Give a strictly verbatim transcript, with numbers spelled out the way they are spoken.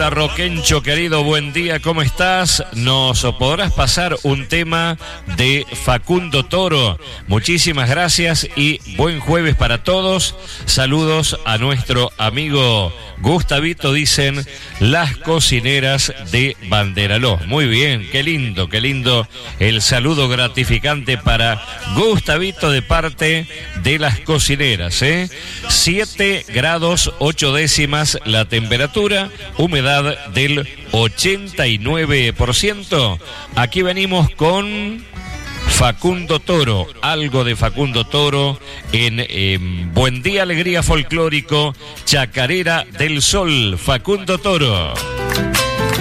Hola Roquencho querido, buen día, ¿cómo estás? Nos podrás pasar un tema de Facundo Toro. Muchísimas gracias y buen jueves para todos. Saludos a nuestro amigo Gustavito, dicen las cocineras de Banderaló. Muy bien, qué lindo, qué lindo el saludo gratificante para Gustavito de parte de las cocineras, ¿eh? siete grados ocho décimas la temperatura, humedad del ochenta y nueve por ciento. Aquí venimos con Facundo Toro, algo de Facundo Toro en eh, Buen Día Alegría Folclórico, Chacarera del Sol, Facundo Toro.